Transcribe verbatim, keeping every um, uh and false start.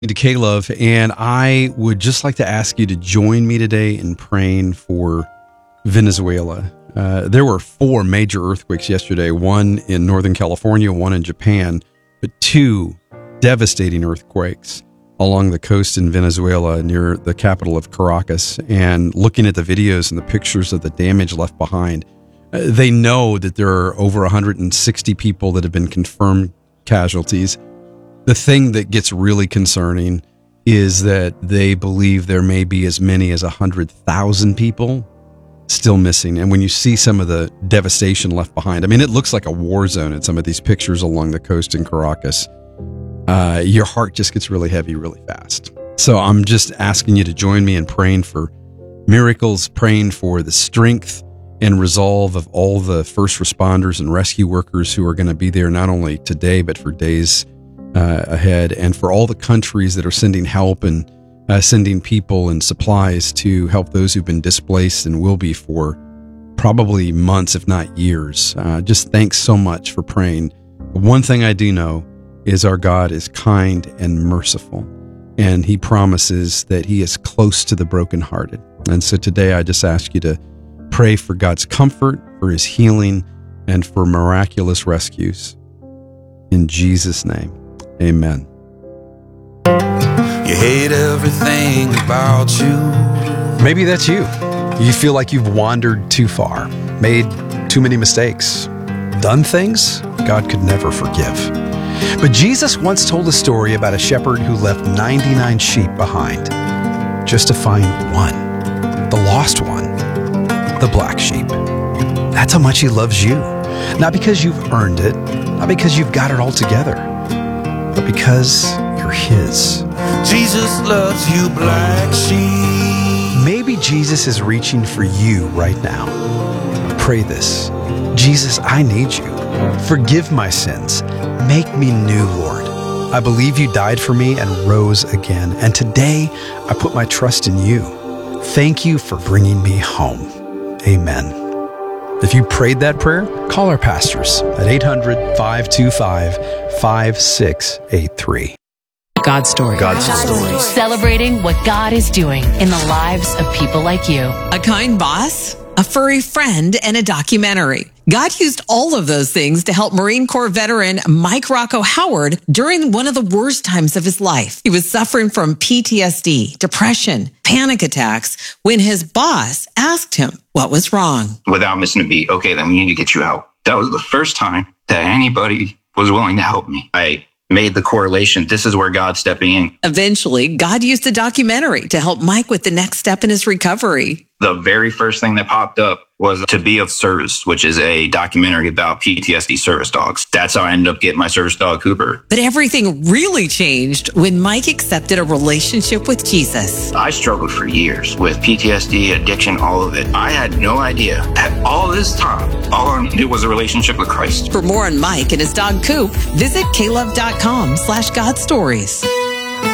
To K-Love, and I would just like to ask you to join me today in praying for Venezuela. Uh, there were four major earthquakes yesterday, one in Northern California, one in Japan, but two devastating earthquakes along the coast in Venezuela near the capital of Caracas. And looking at the videos and the pictures of the damage left behind, uh, they know that there are over one hundred sixty people that have been confirmed casualties. The thing that gets really concerning is that they believe there may be as many as one hundred thousand people still missing. And when you see some of the devastation left behind, I mean, it looks like a war zone in some of these pictures along the coast in Caracas. Uh, your heart just gets really heavy really fast. So I'm just asking you to join me in praying for miracles, praying for the strength and resolve of all the first responders and rescue workers who are going to be there not only today, but for days Uh, ahead, and for all the countries that are sending help and uh, sending people and supplies to help those who've been displaced and will be for probably months, if not years. Uh, just thanks so much for praying. One thing I do know is our God is kind and merciful, and he promises that he is close to the brokenhearted. And so today I just ask you to pray for God's comfort, for his healing, and for miraculous rescues. In Jesus' name. Amen. You hate everything about you. Maybe that's you. You feel like you've wandered too far, made too many mistakes, done things God could never forgive. But Jesus once told a story about a shepherd who left ninety-nine sheep behind just to find one, the lost one, the black sheep. That's how much he loves you. Not because you've earned it, not because you've got it all together, but because you're his. Jesus loves you, black sheep. Maybe Jesus is reaching for you right now. Pray this. Jesus, I need you. Forgive my sins. Make me new, Lord. I believe you died for me and rose again. And today I put my trust in you. Thank you for bringing me home. Amen. If you prayed that prayer, call our pastors at eight hundred, five two five, five six eight three. God's story. God's story. Celebrating what God is doing in the lives of people like you. A kind boss, a furry friend, and a documentary. God used all of those things to help Marine Corps veteran Mike Rocco Howard during one of the worst times of his life. He was suffering from P T S D, depression, panic attacks, when his boss asked him what was wrong. Without missing a beat, okay, then we need to get you out. That was the first time that anybody was willing to help me. I made the correlation. This is where God's stepping in. Eventually, God used a documentary to help Mike with the next step in his recovery. The very first thing that popped up was To Be of Service, which is a documentary about P T S D service dogs. That's how I ended up getting my service dog, Cooper. But everything really changed when Mike accepted a relationship with Jesus. I struggled for years with P T S D, addiction, all of it. I had no idea. At all this time, all I knew was a relationship with Christ. For more on Mike and his dog Coop, visit klove.com slash God Stories.